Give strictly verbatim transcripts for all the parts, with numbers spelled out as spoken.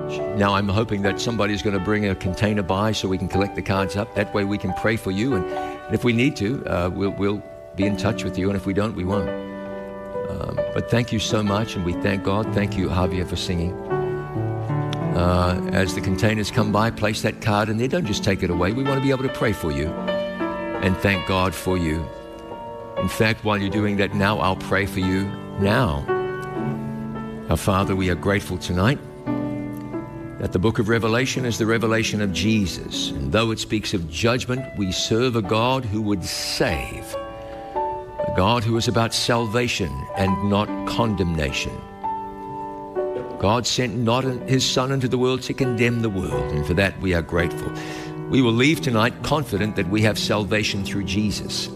Now I'm hoping that somebody's going to bring a container by so we can collect the cards up. That way we can pray for you, and, and if we need to, uh, we'll, we'll be in touch with you, and if we don't, we won't. Um, but thank you so much, and we thank God. Thank you, Javier, for singing. Uh, as the containers come by, place that card in there. Don't just take it away. We want to be able to pray for you and thank God for you. In fact, while you're doing that now, I'll pray for you now. Our Father, we are grateful tonight that the book of Revelation is the revelation of Jesus. And though it speaks of judgment, we serve a God who would save, a God who is about salvation and not condemnation. God sent not his Son into the world to condemn the world, and for that we are grateful. We will leave tonight confident that we have salvation through Jesus.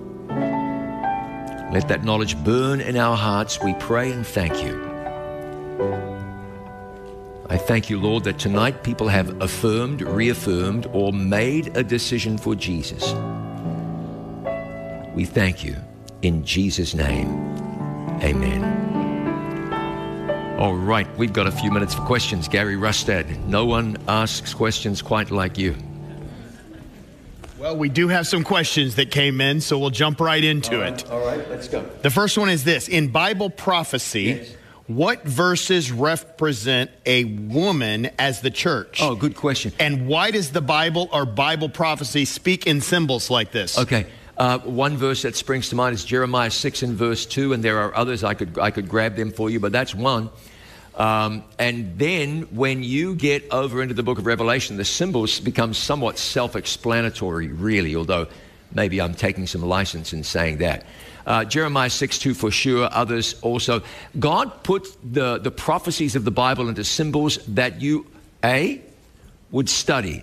Let that knowledge burn in our hearts, we pray and thank you. I thank you, Lord, that tonight people have affirmed, reaffirmed, or made a decision for Jesus. We thank you. In Jesus' name, amen. All right, we've got a few minutes for questions. Gary Rustad, no one asks questions quite like you. Well, we do have some questions that came in, so we'll jump right into all right, it. All right, let's go. The first one is this. In Bible prophecy, yes. What verses represent a woman as the church? Oh, good question. And why does the Bible or Bible prophecy speak in symbols like this? Okay. Uh, one verse that springs to mind is Jeremiah six and verse two, and there are others. I could I could grab them for you, but that's one. Um, and then when you get over into the book of Revelation, the symbols become somewhat self-explanatory, really, although maybe I'm taking some license in saying that. Uh, Jeremiah six two for sure, others also. God put the, the prophecies of the Bible into symbols that you, A, would study,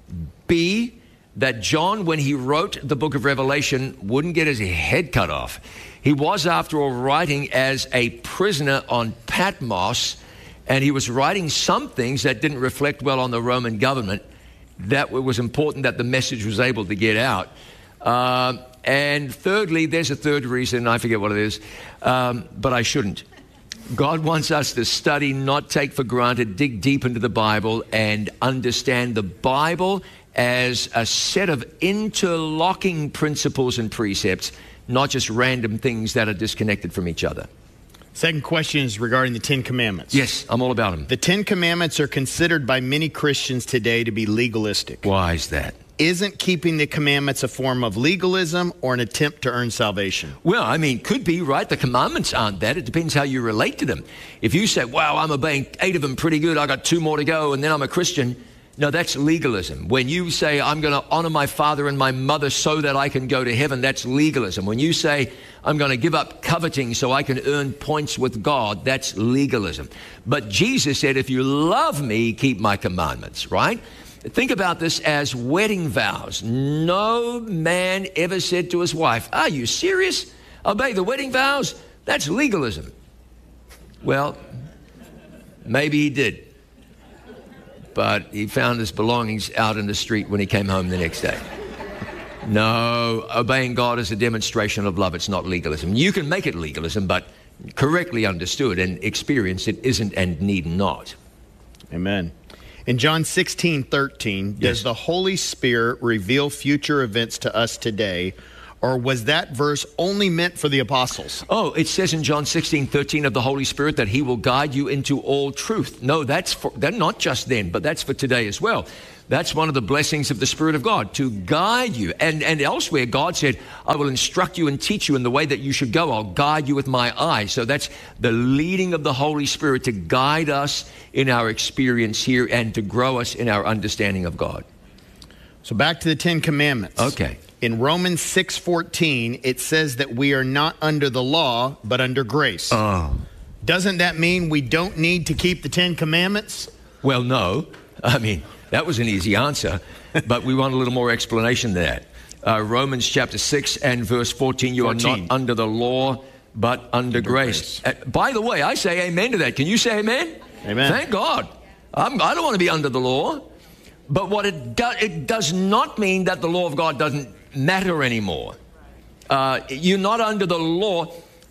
B, that John, when he wrote the book of Revelation, wouldn't get his head cut off. He was, after all, writing as a prisoner on Patmos, and he was writing some things that didn't reflect well on the Roman government. That it was important that the message was able to get out. Uh, and thirdly, there's a third reason, I forget what it is, um, but I shouldn't. God wants us to study, not take for granted, dig deep into the Bible and understand the Bible as a set of interlocking principles and precepts, not just random things that are disconnected from each other. Second question is regarding the Ten Commandments. Yes, I'm all about them. The Ten Commandments are considered by many Christians today to be legalistic. Why is that? Isn't keeping the commandments a form of legalism or an attempt to earn salvation? Well, I mean, could be, right? The commandments aren't that. It depends how you relate to them. If you say, wow, I'm obeying eight of them pretty good, I got two more to go, and then I'm a Christian. No, that's legalism. When you say, I'm going to honor my father and my mother so that I can go to heaven, that's legalism. When you say, I'm going to give up coveting so I can earn points with God, that's legalism. But Jesus said, if you love me, keep my commandments, right? Think about this as wedding vows. No man ever said to his wife, are you serious? Obey the wedding vows? That's legalism. Well, maybe he did. But he found his belongings out in the street when he came home the next day. No, obeying God is a demonstration of love. It's not legalism. You can make it legalism, but correctly understood and experienced, it isn't and need not. Amen. In John sixteen thirteen, does yes. the Holy Spirit reveal future events to us today, or was that verse only meant for the apostles? Oh, it says in John sixteen thirteen of the Holy Spirit that he will guide you into all truth. No, that's for, that's not just then, but that's for today as well. That's one of the blessings of the Spirit of God, to guide you. And, and elsewhere, God said, I will instruct you and teach you in the way that you should go. I'll guide you with my eye. So that's the leading of the Holy Spirit to guide us in our experience here and to grow us in our understanding of God. So back to the Ten Commandments. Okay. In Romans six fourteen, it says that we are not under the law, but under grace. Oh. Doesn't that mean we don't need to keep the Ten Commandments? Well, no. I mean, that was an easy answer, but we want a little more explanation than that. Uh, Romans chapter six and verse fourteen, you fourteen. Are not under the law, but under, under grace. grace. Uh, by the way, I say amen to that. Can you say amen? Amen. Thank God. I'm, I don't want to be under the law. But what it, do, it does not mean that the law of God doesn't matter anymore. Uh, you're not under the law.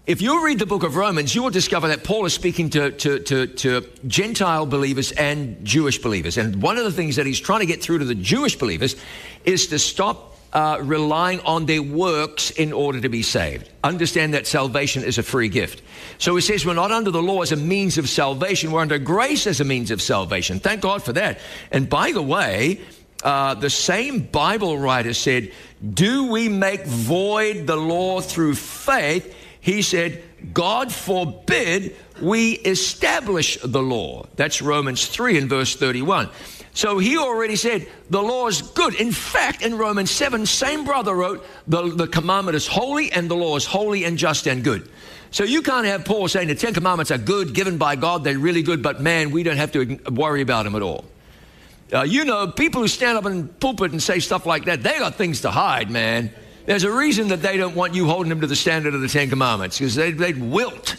if you read the book of Romans, you will discover that Paul is speaking to, to, to, to Gentile believers and Jewish believers. And one of the things that he's trying to get through to the Jewish believers is to stop uh, relying on their works in order to be saved. Understand that salvation is a free gift. So he says we're not under the law as a means of salvation. We're under grace as a means of salvation. Thank God for that. And by the way, uh, the same Bible writer said, do we make void the law through faith? He said, God forbid we establish the law. That's Romans three and verse thirty-one. So he already said the law is good. In fact, in Romans seven, same brother wrote, the, the commandment is holy and the law is holy and just and good. So you can't have Paul saying the Ten Commandments are good, given by God, they're really good, but man, we don't have to worry about them at all. Uh, you know, people who stand up in the pulpit and say stuff like that, they got things to hide, man. There's a reason that they don't want you holding them to the standard of the Ten Commandments, because they'd, they'd wilt.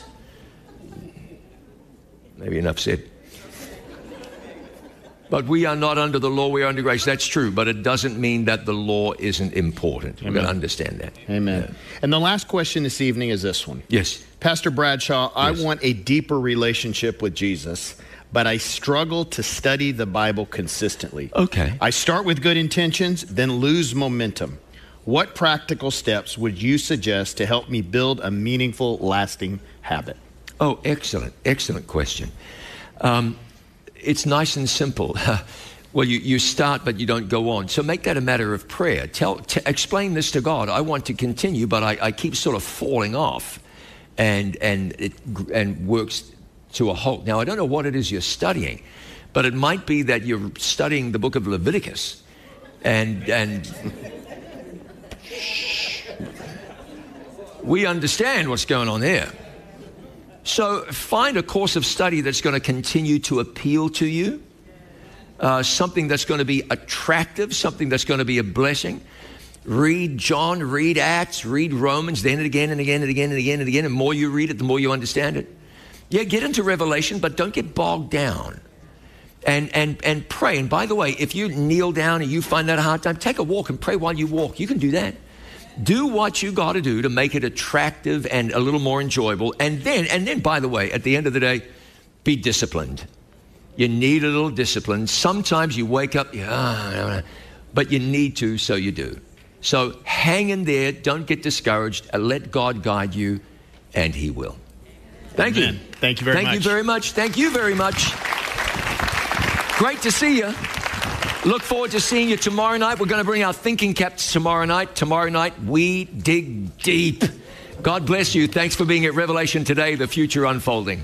Maybe enough said. But we are not under the law, we are under grace. That's true, but it doesn't mean that the law isn't important. Amen. We've got to understand that. Amen. Yeah. And the last question this evening is this one. Yes. Pastor Bradshaw, I Yes. want a deeper relationship with Jesus, but I struggle to study the Bible consistently. Okay. I start with good intentions, then lose momentum. What practical steps would you suggest to help me build a meaningful, lasting habit? Oh, excellent, excellent question. Um, it's nice and simple. Well, you, you start, but you don't go on. So make that a matter of prayer. Tell, t- explain this to God. I want to continue, but I, I keep sort of falling off, and and it and works to a halt. Now, I don't know what it is you're studying, but it might be that you're studying the book of Leviticus, and and we understand what's going on there. So find a course of study that's going to continue to appeal to you, uh, something that's going to be attractive, something that's going to be a blessing. Read John, read Acts, read Romans, then and again and again and again and again and again. And the more you read it, the more you understand it. Yeah, get into Revelation, but don't get bogged down. And and and pray. And by the way, if you kneel down and you find that a hard time, take a walk and pray while you walk. You can do that. Do what you got to do to make it attractive and a little more enjoyable. And then, and then, by the way, at the end of the day, be disciplined. You need a little discipline. Sometimes you wake up, yeah, but you need to, so you do. So hang in there. Don't get discouraged. Let God guide you, and He will. Thank Amen. you. Thank you very Thank much. you very much. Thank you very much. Great to see you. Look forward to seeing you tomorrow night. We're going to bring our thinking caps tomorrow night. Tomorrow night, we dig deep. God bless you. Thanks for being at Revelation Today, the future unfolding.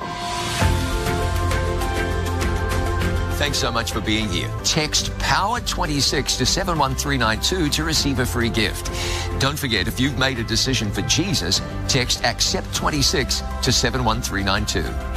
Thanks so much for being here. Text power twenty-six to seven one three nine two to receive a free gift. Don't forget, if you've made a decision for Jesus, text accept twenty-six to seven one three nine two.